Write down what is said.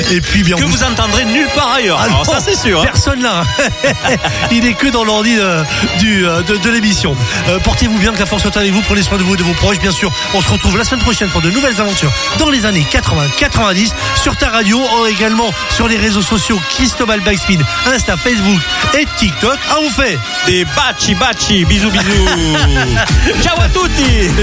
Et puis bien que vous entendrez nulle part ailleurs. Ah alors non, ça c'est sûr. Personne là. Il est que dans l'ordi de l'émission. Portez-vous bien, que la force soit avec vous. Prenez soin de vous et de vos proches. Bien sûr, on se retrouve la semaine prochaine pour de nouvelles aventures dans les années 80-90 sur ta radio, également sur les réseaux sociaux Cristobal Bikespeed, Insta, Facebook et TikTok. On vous fait des baci. Bisous. Ciao à tutti.